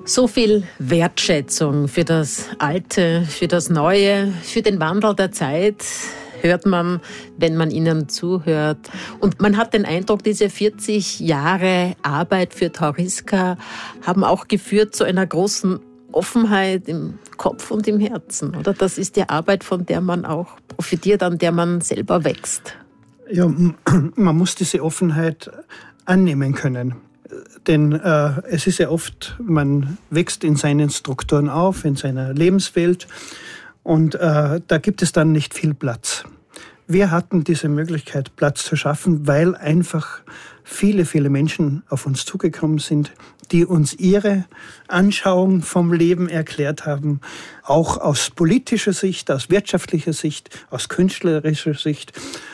So viel Wertschätzung für das Alte, für das Neue, für den Wandel der Zeit hört man, wenn man ihnen zuhört. Und man hat den Eindruck, diese 40 Jahre Arbeit für Tauriska haben auch geführt zu einer großen Offenheit im Kopf und im Herzen, oder? Das ist die Arbeit, von der man auch profitiert, an der man selber wächst. Ja, man muss diese Offenheit annehmen können. Denn es ist ja oft, man wächst in seinen Strukturen auf, in seiner Lebenswelt und da gibt es dann nicht viel Platz. Wir hatten diese Möglichkeit, Platz zu schaffen, weil einfach viele, viele Menschen auf uns zugekommen sind, die uns ihre Anschauung vom Leben erklärt haben, auch aus politischer Sicht, aus wirtschaftlicher Sicht, aus künstlerischer Sicht.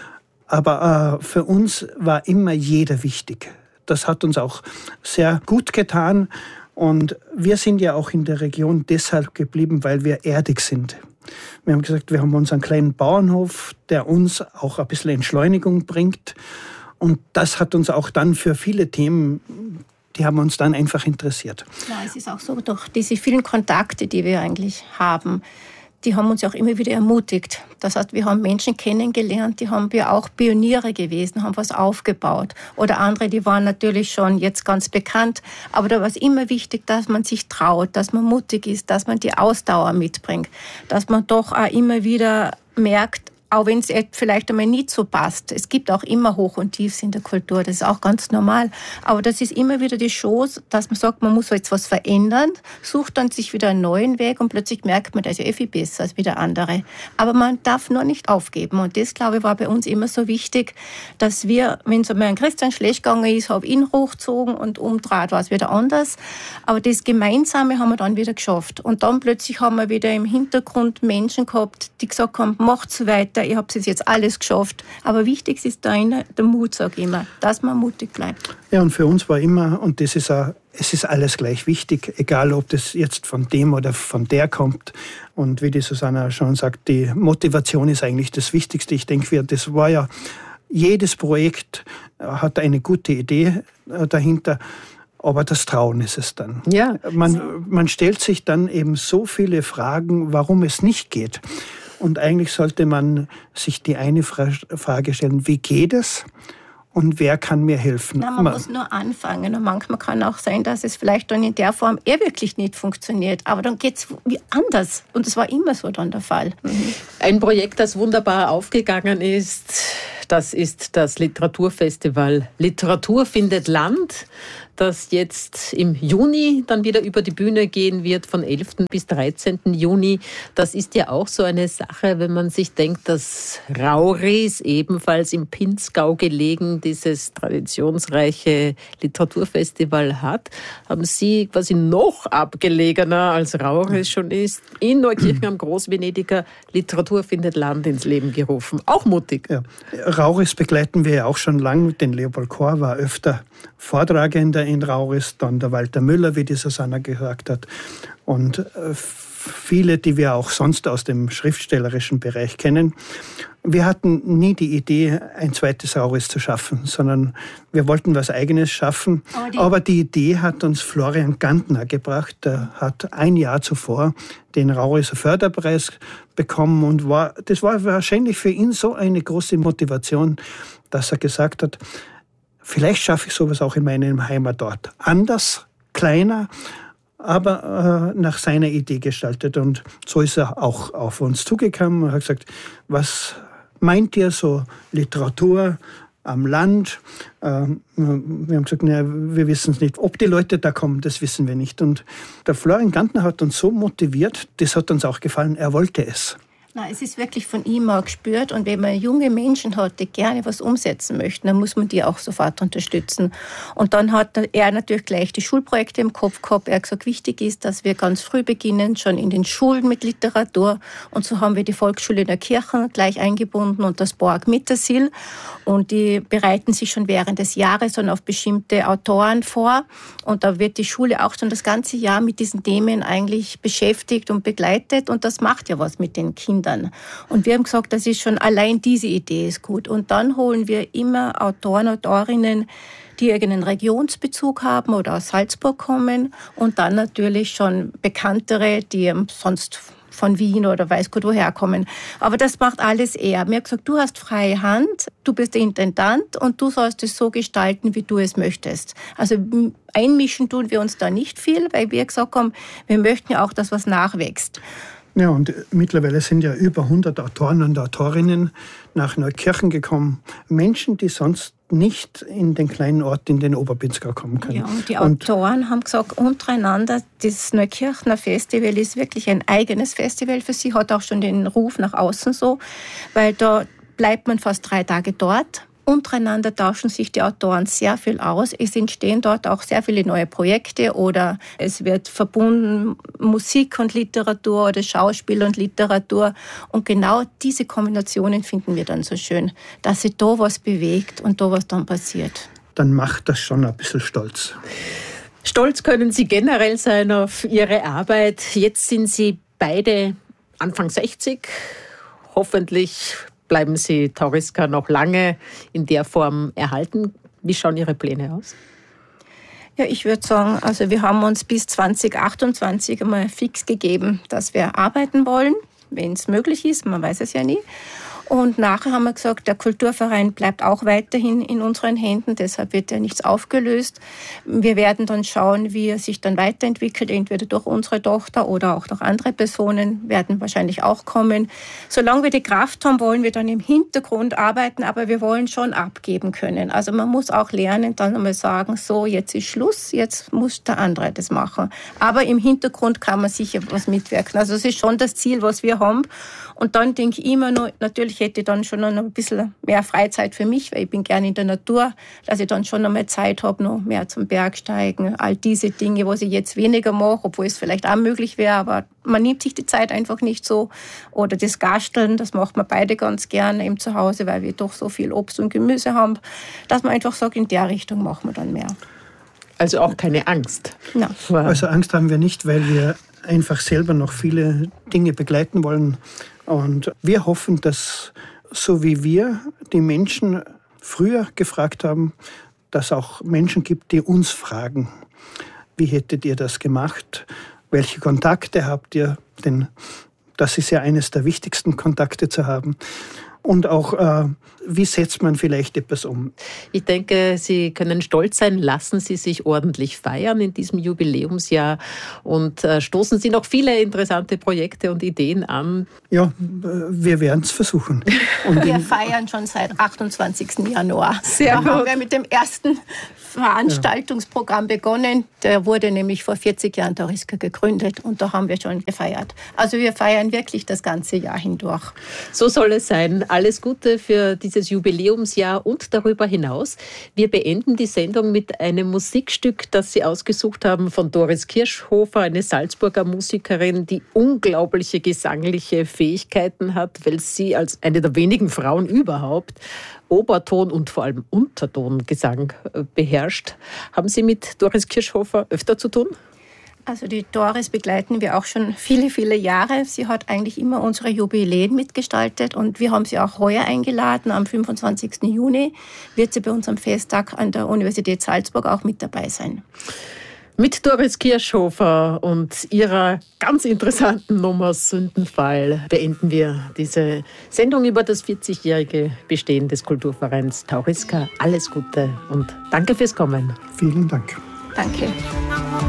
Aber für uns war immer jeder wichtig. Das hat uns auch sehr gut getan und wir sind ja auch in der Region deshalb geblieben, weil wir erdig sind. Wir haben gesagt, wir haben unseren kleinen Bauernhof, der uns auch ein bisschen Entschleunigung bringt und das hat uns auch dann für viele Themen, die haben uns dann einfach interessiert. Ja, es ist auch so, durch diese vielen Kontakte, die wir eigentlich haben, die haben uns auch immer wieder ermutigt. Das heißt, wir haben Menschen kennengelernt, die haben wir auch Pioniere gewesen, haben was aufgebaut. Oder andere, die waren natürlich schon jetzt ganz bekannt. Aber da war es immer wichtig, dass man sich traut, dass man mutig ist, dass man die Ausdauer mitbringt. Dass man doch auch immer wieder merkt, auch wenn es vielleicht einmal nicht so passt. Es gibt auch immer Hoch und Tiefs in der Kultur, das ist auch ganz normal. Aber das ist immer wieder die Chance, dass man sagt, man muss jetzt was verändern, sucht dann sich wieder einen neuen Weg und plötzlich merkt man, das ist ja viel besser als wieder andere. Aber man darf nur nicht aufgeben. Und das, glaube ich, war bei uns immer so wichtig, dass wir, wenn es einmal an Christian schlecht gegangen ist, habe ich ihn hochgezogen und umdreht war es wieder anders. Aber das Gemeinsame haben wir dann wieder geschafft. Und dann plötzlich haben wir wieder im Hintergrund Menschen gehabt, die gesagt haben, macht's weiter, ihr habt es jetzt alles geschafft. Aber wichtig ist da der Mut, sage ich immer, dass man mutig bleibt. Ja, und für uns war immer, und das ist auch, es ist alles gleich wichtig, egal ob das jetzt von dem oder von der kommt. Und wie die Susanna schon sagt, die Motivation ist eigentlich das Wichtigste. Ich denke, das war ja, jedes Projekt hat eine gute Idee dahinter. Aber das Trauen ist es dann. Ja. Man stellt sich dann eben so viele Fragen, warum es nicht geht. Und eigentlich sollte man sich die eine Frage stellen, wie geht es und wer kann mir helfen? Na, man muss nur anfangen und manchmal kann auch sein, dass es vielleicht dann in der Form wirklich nicht funktioniert, aber dann geht es anders und es war immer so dann der Fall. Ein Projekt, das wunderbar aufgegangen ist, das ist das Literaturfestival Literatur findet Land, das jetzt im Juni dann wieder über die Bühne gehen wird, von 11. bis 13. Juni. Das ist ja auch so eine Sache, wenn man sich denkt, dass Rauris, ebenfalls im Pinzgau gelegen, dieses traditionsreiche Literaturfestival hat, haben Sie quasi noch abgelegener als Rauris schon ist, in Neukirchen am Großvenediger Literatur findet Land ins Leben gerufen. Auch mutig. Ja. Rauris begleiten wir ja auch schon lange. Den Leopold Kohr war öfter Vortragender in Rauris, dann der Walter Müller, wie die Susanna gesagt hat. Und viele, die wir auch sonst aus dem schriftstellerischen Bereich kennen. Wir hatten nie die Idee, ein zweites Rauris zu schaffen, sondern wir wollten was Eigenes schaffen. Aber die Idee hat uns Florian Gantner gebracht. Der hat ein Jahr zuvor den Rauriser Förderpreis bekommen und das war wahrscheinlich für ihn so eine große Motivation, dass er gesagt hat, vielleicht schaffe ich sowas auch in meinem Heimatort. Anders, kleiner, aber nach seiner Idee gestaltet. Und so ist er auch auf uns zugekommen und hat gesagt, was meint ihr so Literatur am Land? Wir haben gesagt, wir wissen es nicht. Ob die Leute da kommen, das wissen wir nicht. Und der Florian Gantner hat uns so motiviert, das hat uns auch gefallen, er wollte es. Na, es ist wirklich von ihm auch gespürt. Und wenn man junge Menschen hat, die gerne was umsetzen möchten, dann muss man die auch sofort unterstützen. Und dann hat er natürlich gleich die Schulprojekte im Kopf gehabt. Er hat gesagt, wichtig ist, dass wir ganz früh beginnen, schon in den Schulen mit Literatur. Und so haben wir die Volksschule in der Kirche gleich eingebunden und das Borg Mittersill. Und die bereiten sich schon während des Jahres dann auf bestimmte Autoren vor. Und da wird die Schule auch schon das ganze Jahr mit diesen Themen eigentlich beschäftigt und begleitet. Und das macht ja was mit den Kindern. Und wir haben gesagt, das ist schon allein diese Idee ist gut. Und dann holen wir immer Autoren, Autorinnen, die irgendeinen Regionsbezug haben oder aus Salzburg kommen und dann natürlich schon bekanntere, die sonst von Wien oder weiß Gott woher kommen. Aber das macht alles er. Mir hat gesagt, du hast freie Hand, du bist der Intendant und du sollst es so gestalten, wie du es möchtest. Also einmischen tun wir uns da nicht viel, weil wir gesagt haben, wir möchten ja auch, dass was nachwächst. Ja, und mittlerweile sind ja über 100 Autoren und Autorinnen nach Neukirchen gekommen. Menschen, die sonst nicht in den kleinen Ort in den Oberpinzgau kommen können. Ja, und die Autoren haben gesagt, untereinander, das Neukirchner Festival ist wirklich ein eigenes Festival für sie, hat auch schon den Ruf nach außen so, weil da bleibt man fast 3 Tage dort. Untereinander tauschen sich die Autoren sehr viel aus. Es entstehen dort auch sehr viele neue Projekte oder es wird verbunden Musik und Literatur oder Schauspiel und Literatur. Und genau diese Kombinationen finden wir dann so schön, dass sich da was bewegt und da was dann passiert. Dann macht das schon ein bisschen stolz. Stolz können Sie generell sein auf Ihre Arbeit. Jetzt sind Sie beide Anfang 60. Hoffentlich bleiben Sie Tauriska noch lange in der Form erhalten. Wie schauen Ihre Pläne aus? Ja, ich würde sagen, also wir haben uns bis 2028 einmal fix gegeben, dass wir arbeiten wollen, wenn es möglich ist. Man weiß es ja nie. Und nachher haben wir gesagt, der Kulturverein bleibt auch weiterhin in unseren Händen, deshalb wird ja nichts aufgelöst. Wir werden dann schauen, wie er sich dann weiterentwickelt, entweder durch unsere Tochter oder auch durch andere Personen, werden wahrscheinlich auch kommen. Solange wir die Kraft haben, wollen wir dann im Hintergrund arbeiten, aber wir wollen schon abgeben können. Also man muss auch lernen, dann einmal sagen, so, jetzt ist Schluss, jetzt muss der andere das machen. Aber im Hintergrund kann man sicher was mitwirken. Also das ist schon das Ziel, was wir haben. Und dann denke ich immer noch, natürlich hätte ich dann schon noch ein bisschen mehr Freizeit für mich, weil ich bin gerne in der Natur, dass ich dann schon noch mehr Zeit habe, noch mehr zum Bergsteigen, all diese Dinge, was ich jetzt weniger mache, obwohl es vielleicht auch möglich wäre, aber man nimmt sich die Zeit einfach nicht so. Oder das Gasteln, das macht man beide ganz gerne eben zu Hause, weil wir doch so viel Obst und Gemüse haben, dass man einfach sagt, in der Richtung machen wir dann mehr. Also auch keine Angst. Nein. Also Angst haben wir nicht, weil wir einfach selber noch viele Dinge begleiten wollen. Und wir hoffen, dass, so wie wir die Menschen früher gefragt haben, dass auch Menschen gibt, die uns fragen, wie hättet ihr das gemacht? Welche Kontakte habt ihr? Denn das ist ja eines der wichtigsten Kontakte zu haben. Und auch, wie setzt man vielleicht etwas um? Ich denke, Sie können stolz sein, lassen Sie sich ordentlich feiern in diesem Jubiläumsjahr und stoßen Sie noch viele interessante Projekte und Ideen an. Ja, wir werden es versuchen. Und wir feiern schon seit 28. Januar. Sehr gut. Da haben wir mit dem ersten Veranstaltungsprogramm begonnen. Der wurde nämlich vor 40 Jahren Tauriska gegründet und da haben wir schon gefeiert. Also wir feiern wirklich das ganze Jahr hindurch. So soll es sein. Alles Gute für dieses Jubiläumsjahr und darüber hinaus. Wir beenden die Sendung mit einem Musikstück, das Sie ausgesucht haben von Doris Kirschhofer, eine Salzburger Musikerin, die unglaubliche gesangliche Fähigkeiten hat, weil sie als eine der wenigen Frauen überhaupt Oberton und vor allem Untertongesang beherrscht. Haben Sie mit Doris Kirschhofer öfter zu tun? Also die Doris begleiten wir auch schon viele, viele Jahre. Sie hat eigentlich immer unsere Jubiläen mitgestaltet und wir haben sie auch heuer eingeladen. Am 25. Juni wird sie bei unserem Festtag an der Universität Salzburg auch mit dabei sein. Mit Doris Kirschhofer und ihrer ganz interessanten Nummer Sündenfall beenden wir diese Sendung über das 40-jährige Bestehen des Kulturvereins Tauriska. Alles Gute und danke fürs Kommen. Vielen Dank. Danke.